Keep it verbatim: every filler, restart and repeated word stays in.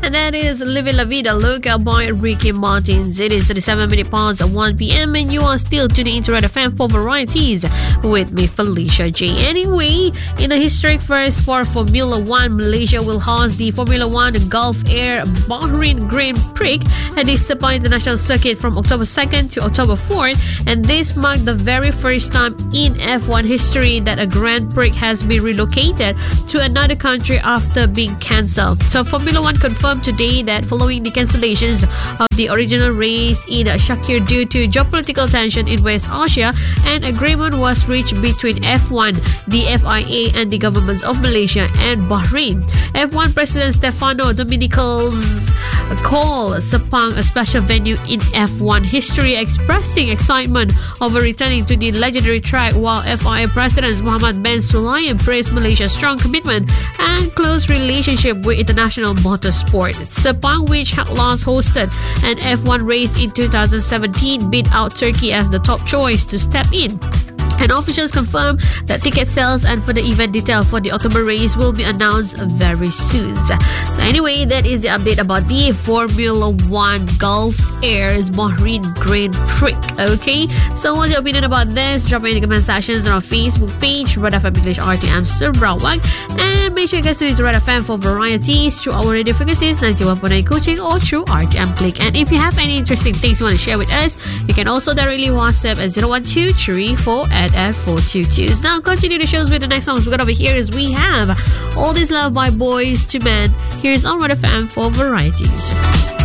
And that is Living La Vida Loca by Ricky Martins. It is thirty-seven minutes past one p.m. and you are still tuning into Red F M for varieties with me, Felicia J. Anyway, in the historic first for Formula One, Malaysia will host the Formula One Gulf Air Bahrain Grand Prix at the Sepang International Circuit from October second to October fourth, and this marked the very first time in F one history that a Grand Prix has been relocated to another country after being cancelled. So Formula One confirmed today that following the cancellations of the original race in Shakir due to geopolitical tension in West Asia, an agreement was reached between F one, the F I A, and the governments of Malaysia and Bahrain. F one President Stefano Dominicals called Sepang a special venue in F one history, expressing excitement over returning to the legendary track, while F I A President Muhammad bin Sulayem praised Malaysia's strong commitment and close relationship with international motorsport. Sepang, which had last hosted an F one race in two thousand seventeen, beat out Turkey as the top choice to step in. And officials confirm that ticket sales and for the event detail for the October race will be announced very soon. So anyway, that is the update about the Formula One Gulf Air's Bahrain Grand Prix. Okay, so what's your opinion about this? Drop it in the comment sections on our Facebook page, Red F M English R T M Sarawak, and make sure you guys tune into Red F M for varieties through our radio frequencies ninety-one point nine Kuching or through R T M Click. And if you have any interesting things you want to share with us, you can also directly WhatsApp at zero one two three four at F four two two. Now continue the shows with the next songs we got over here is we have All This Love by Boys to Men. Here's on Red F M for varieties.